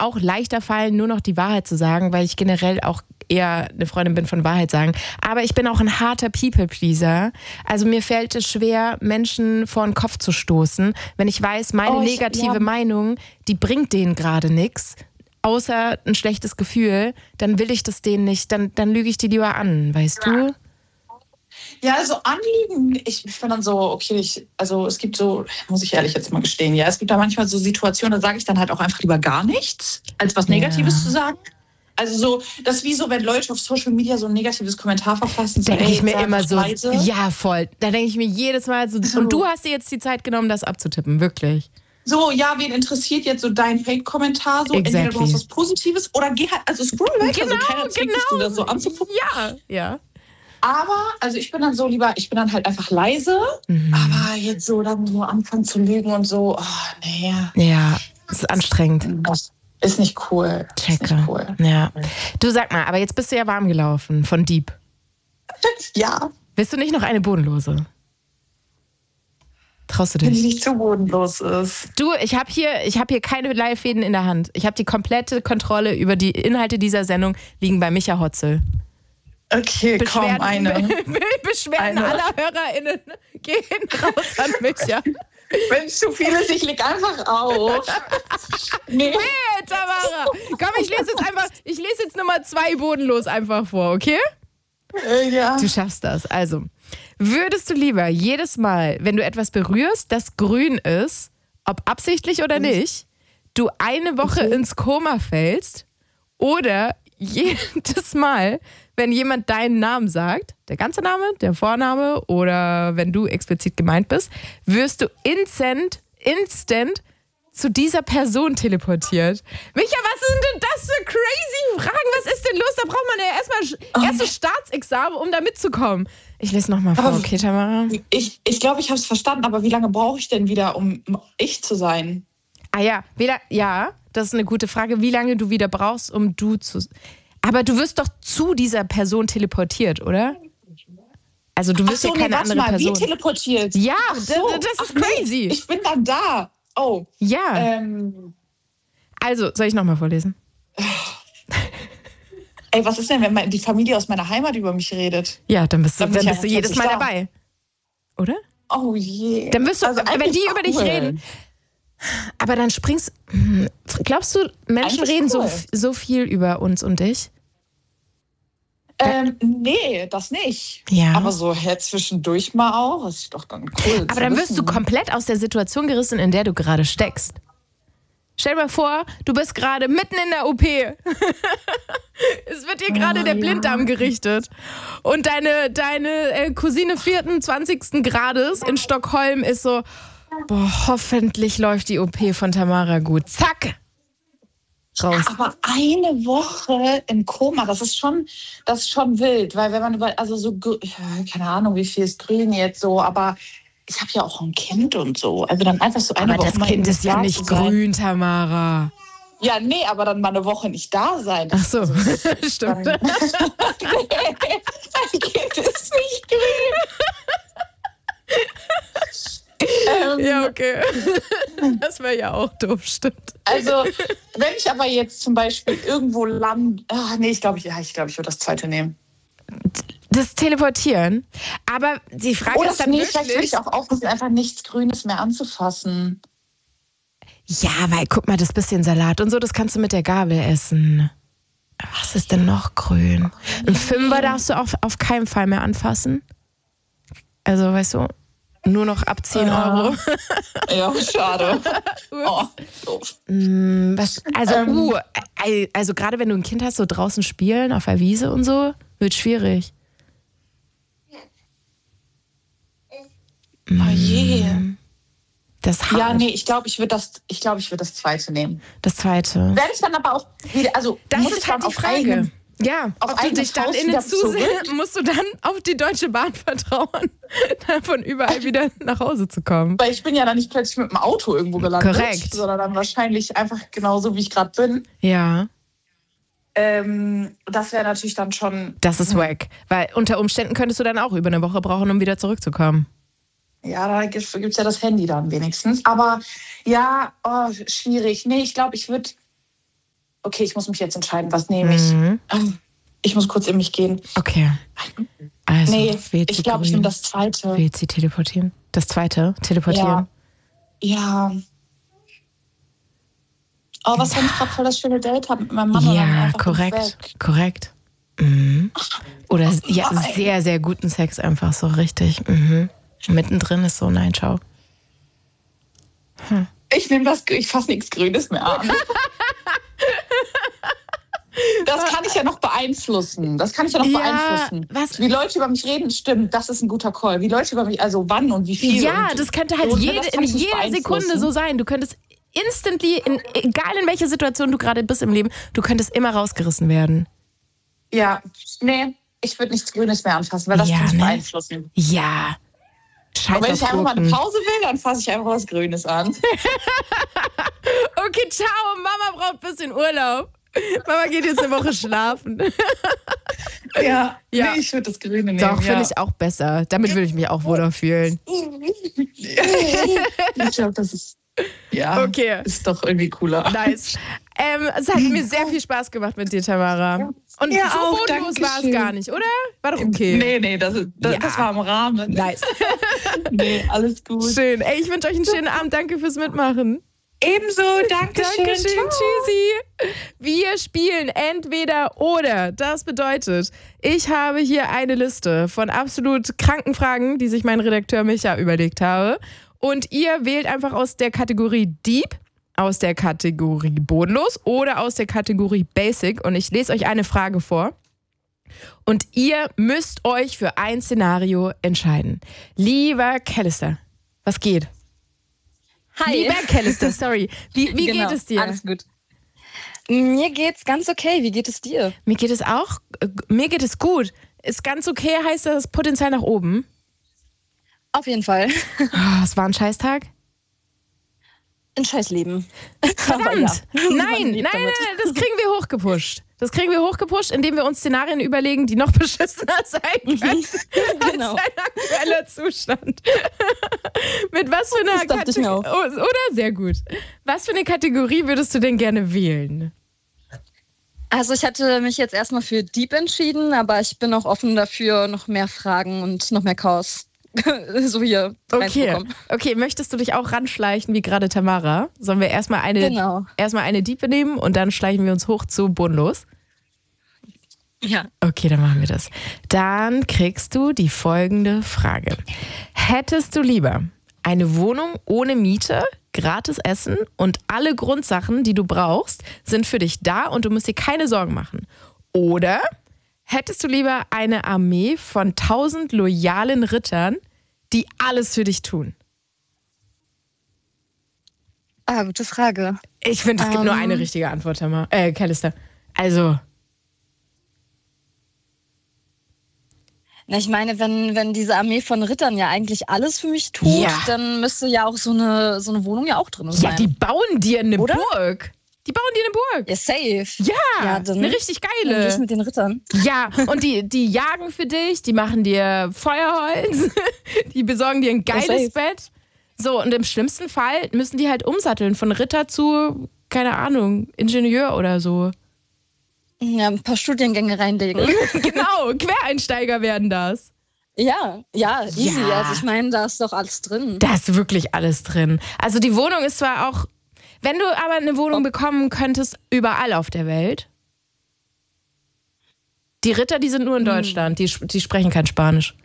auch leichter fallen, nur noch die Wahrheit zu sagen, weil ich generell auch eher eine Freundin bin von Wahrheit sagen. Aber ich bin auch ein harter People-Pleaser. Also mir fällt es schwer, Menschen vor den Kopf zu stoßen, wenn ich weiß, meine negative Meinung, die bringt denen gerade nichts, außer ein schlechtes Gefühl, dann will ich das denen nicht, dann lüge ich die lieber an, weißt du? Ja, also Anliegen, ich bin dann so, okay, es gibt so, muss ich ehrlich jetzt mal gestehen, ja, es gibt da manchmal so Situationen, da sage ich dann halt auch einfach lieber gar nichts, als was Negatives zu sagen. Also so, das ist wie so, wenn Leute auf Social Media so ein negatives Kommentar verfassen. Denke ich mir immer so, ja voll, da denke ich mir jedes Mal so, und du hast dir jetzt die Zeit genommen, das abzutippen, wirklich. So, ja, wen interessiert jetzt so dein Hate-Kommentar? So, entweder du hast was Positives oder geh halt, also scroll weiter, genau, so keiner zwingt dich, das so anzugucken. Ja. Aber, also ich bin dann so lieber, ich bin dann halt einfach leise, aber jetzt so dann nur anfangen zu lügen und so, oh, nee. Ja, das ist anstrengend. Das ist nicht cool. Checke. Ist nicht cool. Ja. Du, sag mal, aber jetzt bist du ja warm gelaufen von Dieb. Ja. Willst du nicht noch eine Bodenlose? Traust du dich? Wenn sie nicht zu bodenlos ist. Du, ich hab hier keine Leihfäden in der Hand. Ich habe die komplette Kontrolle über die Inhalte dieser Sendung, liegen bei Micha Hotzel. Okay, komm, eine. Beschwerden aller HörerInnen gehen raus an Micha. Wenn es zu viel ist, ich leg einfach auf. Nee, Tamara. Komm, ich lese jetzt Nummer 2 bodenlos einfach vor, okay? Ja. Du schaffst das. Also, würdest du lieber jedes Mal, wenn du etwas berührst, das grün ist, ob absichtlich oder nicht, du eine Woche ins Koma fällst oder jedes Mal, wenn jemand deinen Namen sagt, der ganze Name, der Vorname oder wenn du explizit gemeint bist, wirst du instant zu dieser Person teleportiert. Micha, was sind denn das für crazy Fragen? Was ist denn los? Da braucht man ja erstmal erstes Staatsexamen, um da mitzukommen. Ich lese nochmal vor, okay, Tamara? Ich glaube, ich habe es verstanden, aber wie lange brauche ich denn wieder, um ich zu sein? Ah ja, das ist eine gute Frage, wie lange du wieder brauchst, um du zu... Aber du wirst doch zu dieser Person teleportiert, oder? Also du wirst ja keine andere Person. Wie teleportiert? Ja, das ist crazy. Nee, ich bin dann da. Oh. Ja. Also, soll ich nochmal vorlesen? Ey, was ist denn, wenn die Familie aus meiner Heimat über mich redet? Ja, dann bist du jedes Mal dabei. Oder? Oh je. Dann wirst du, wenn die über dich reden. Aber dann glaubst du, Menschen reden so viel über uns und dich? Nee, das nicht. Ja. Aber so zwischendurch mal auch, das ist doch dann cool. Aber dann wirst du komplett aus der Situation gerissen, in der du gerade steckst. Stell dir mal vor, du bist gerade mitten in der OP. Es wird dir gerade der Blinddarm gerichtet. Und deine Cousine 24. Grades in Stockholm ist so, boah, hoffentlich läuft die OP von Tamara gut. Zack! Raus. Aber eine Woche im Koma, das ist schon wild, weil wenn man keine Ahnung, wie viel ist grün jetzt so, aber ich habe ja auch ein Kind und so, also dann einfach so eine aber Woche. Aber das Kind ist ja nicht grün, Tamara. Ja, nee, aber dann mal eine Woche nicht da sein. Ach so, stimmt. Mein Kind ist nicht grün. Ja, okay. Das wäre ja auch doof, stimmt. Also, wenn ich aber jetzt zum Beispiel irgendwo lande... ich glaube, ich würde das zweite nehmen. Das Teleportieren? Aber die Frage ist dann wirklich... Vielleicht würde ich auch aufpassen, einfach nichts Grünes mehr anzufassen. Ja, weil guck mal, das bisschen Salat und so, das kannst du mit der Gabel essen. Was ist denn noch grün? Ein Fünfer darfst du auf keinen Fall mehr anfassen. Also, weißt du... Nur noch ab 10 Euro. Ja, schade. Also gerade wenn du ein Kind hast, so draußen spielen, auf der Wiese und so, wird schwierig. Oh je. Das ist hart. Ja, nee, ich glaube, ich würde das zweite nehmen. Das zweite. Werde ich dann aber auch wieder, also das muss ist ich halt dann die Frage. Ja, ob du dich dann musst du dann auf die Deutsche Bahn vertrauen, von überall wieder nach Hause zu kommen. Weil ich bin ja dann nicht plötzlich mit dem Auto irgendwo gelandet. Korrekt. Sondern dann wahrscheinlich einfach genauso, wie ich gerade bin. Ja. Das wäre natürlich dann schon... Das ist wack. Weil unter Umständen könntest du dann auch über eine Woche brauchen, um wieder zurückzukommen. Ja, da gibt's ja das Handy dann wenigstens. Aber ja, schwierig. Nee, ich glaube, ich würde okay, ich muss mich jetzt entscheiden, was nehme ich? Ich muss kurz in mich gehen. Okay. Also, nee, ich glaube, ich nehme das zweite. Wählt sie teleportieren? Das zweite? Teleportieren? Ja. Oh, was, wenn ich gerade voll das schöne Date habe mit meinem Mann? Ja, korrekt. Mhm. Oder sehr, sehr guten Sex einfach so richtig. Mhm. Mittendrin ist so, nein, ciao. Ich fasse nichts Grünes mehr an. Das kann ich ja noch beeinflussen. Wie Leute über mich reden, stimmt, das ist ein guter Call. Wie Leute über mich, also wann und wie viel. Ja, das könnte halt in jeder Sekunde so sein. Du könntest instantly, egal in welcher Situation du gerade bist im Leben, du könntest immer rausgerissen werden. Ja, nee, ich würde nichts Grünes mehr anfassen, weil das kann mich beeinflussen. Ja. Scheiße. Aber wenn ich einfach mal eine Pause will, dann fasse ich einfach was Grünes an. Okay, ciao, Mama braucht ein bisschen Urlaub. Mama geht jetzt eine Woche schlafen. Ja. Nee, ich würde das Grüne nehmen. Doch, finde ich auch besser. Damit würde ich mich auch wohler fühlen. Ich glaube, das ist... Ja, okay. Ist doch irgendwie cooler. Nice. Es hat mir sehr viel Spaß gemacht mit dir, Tamara. Und ja, so bodenlos war es gar nicht, oder? War doch okay. Nee, das war im Rahmen. Nice. Nee, alles gut. Schön. Ey, ich wünsche euch einen schönen Abend. Danke fürs Mitmachen. Ebenso, Dankeschön. Tschüssi. Wir spielen entweder oder. Das bedeutet, ich habe hier eine Liste von absolut kranken Fragen, die sich mein Redakteur Micha überlegt habe. Und ihr wählt einfach aus der Kategorie Deep, aus der Kategorie Bodenlos oder aus der Kategorie Basic. Und ich lese euch eine Frage vor. Und ihr müsst euch für ein Szenario entscheiden. Lieber Callister, was geht? Hi. Lieber Callister, sorry. Wie geht es dir? Alles gut. Mir geht's ganz okay. Wie geht es dir? Mir geht es gut. Ist ganz okay, heißt das Potenzial nach oben? Auf jeden Fall. Oh, es war ein Scheißtag? Ein Scheißleben. Verdammt. Nein, das kriegen wir hochgepusht. Indem wir uns Szenarien überlegen, die noch beschissener sein können als dein aktueller Zustand. Mit was für einer Kategorie? Oder? Sehr gut. Was für eine Kategorie würdest du denn gerne wählen? Also ich hatte mich jetzt erstmal für Deep entschieden, aber ich bin auch offen dafür, noch mehr Fragen und noch mehr Chaos so hier reinzubekommen. Okay, möchtest du dich auch ranschleichen wie gerade Tamara? Sollen wir erstmal eine Deep nehmen und dann schleichen wir uns hoch zu bodenlos? Ja. Okay, dann machen wir das. Dann kriegst du die folgende Frage. Hättest du lieber eine Wohnung ohne Miete, gratis Essen und alle Grundsachen, die du brauchst, sind für dich da und du musst dir keine Sorgen machen? Oder hättest du lieber eine Armee von 1000 loyalen Rittern, die alles für dich tun? Gute Frage. Ich finde, es gibt nur eine richtige Antwort, Callister. Also... Na, ich meine, wenn diese Armee von Rittern ja eigentlich alles für mich tut, dann müsste ja auch so eine Wohnung ja auch drin sein. Ja, die bauen dir eine Burg. Ja, safe. Ja, dann eine richtig geile. Dann geh ich mit den Rittern. Ja, und die jagen für dich, die machen dir Feuerholz, die besorgen dir ein geiles Bett. So, und im schlimmsten Fall müssen die halt umsatteln von Ritter zu, keine Ahnung, Ingenieur oder so. Ja, ein paar Studiengänge reinlegen. Genau, Quereinsteiger werden das. Ja, easy. Ja. Also ich meine, da ist doch alles drin. Da ist wirklich alles drin. Also die Wohnung ist zwar auch, wenn du aber eine Wohnung bekommen könntest, überall auf der Welt. Die Ritter, die sind nur in Deutschland, die sprechen kein Spanisch.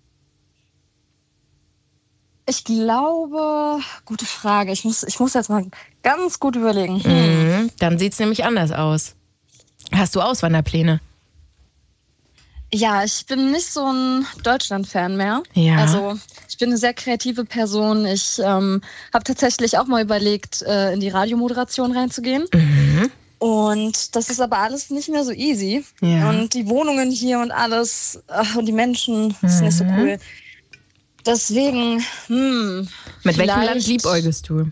Ich glaube, gute Frage. Ich muss jetzt mal ganz gut überlegen. Dann sieht es nämlich anders aus. Hast du Auswanderpläne? Ja, ich bin nicht so ein Deutschland-Fan mehr. Ja. Also ich bin eine sehr kreative Person. Ich habe tatsächlich auch mal überlegt, in die Radiomoderation reinzugehen. Und das ist aber alles nicht mehr so easy. Ja. Und die Wohnungen hier und alles und die Menschen, das ist nicht so cool. Deswegen, Mit welchem Land liebäugelst du?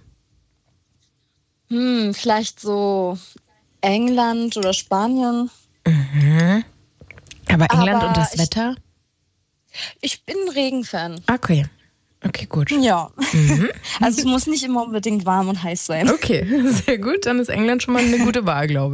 Vielleicht so England oder Spanien. Aber England und das Wetter? Ich bin ein Regenfan. Okay, gut. Ja. Also es muss nicht immer unbedingt warm und heiß sein. Okay, sehr gut. Dann ist England schon mal eine gute Wahl, glaube ich.